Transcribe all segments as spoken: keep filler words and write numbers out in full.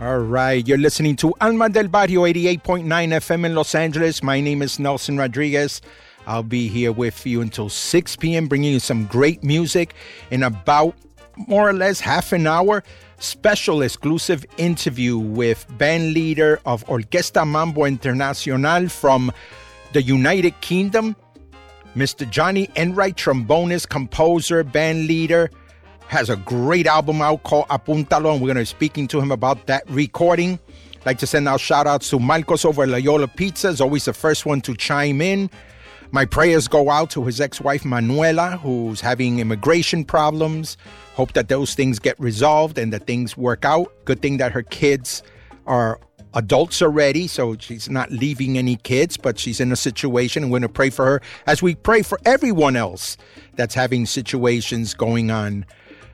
All right, you're listening to Alma del Barrio eighty-eight point nine F M in Los Angeles. My name is Nelson Rodriguez. I'll be here with you until six p.m. bringing you some great music in about more or less half an hour. Special exclusive interview with band leader of Orquesta Mambo Internacional from the United Kingdom, Mister Johnny Enright, trombonist, composer, band leader. Has a great album out called Apúntalo, and we're going to be speaking to him about that recording. I'd like to send out shout-outs to Marcos over at Loyola Pizza. Is always the first one to chime in. My prayers go out to his ex-wife, Manuela, who's having immigration problems. Hope that those things get resolved and that things work out. Good thing that her kids are adults already, so she's not leaving any kids, but she's in a situation, and we're going to pray for her as we pray for everyone else that's having situations going on.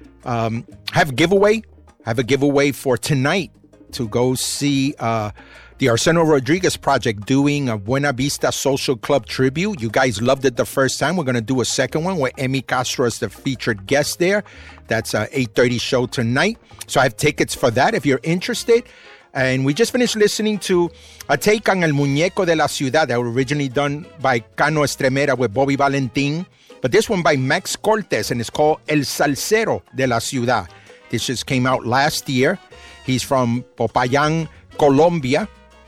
Um, have a giveaway. Have a giveaway for tonight to go see uh, the Arsenio Rodriguez Project doing a Buena Vista Social Club tribute. You guys loved it the first time. We're going to do a second one with Emmy Castro as the featured guest there. That's an eight thirty show tonight. So I have tickets for that if you're interested. And we just finished listening to a take on El Muñeco de la Ciudad that was originally done by Cano Estremera with Bobby Valentin. But this one by Max Cortez, and it's called El Salsero de la Ciudad. This just came out last year. He's from Popayán, Colombia.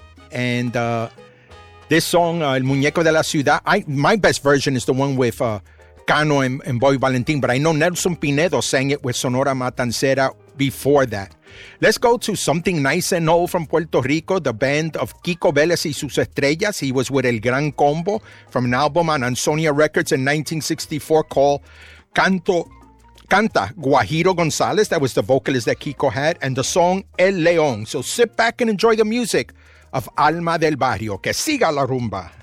And uh, this song, uh, El Muñeco de la Ciudad, I, my best version is the one with uh, Cano and, and Bobby Valentin, but I know Nelson Pinedo sang it with Sonora Matancera before that. Let's go to something nice and old from Puerto Rico, the band of Kiko Vélez y sus Estrellas. He was with El Gran Combo from an album on Ansonia Records in nineteen sixty-four called Canto, Canta Guajiro González. That was the vocalist that Kiko had, and the song El León. So sit back and enjoy the music of Alma del Barrio. Que siga la rumba.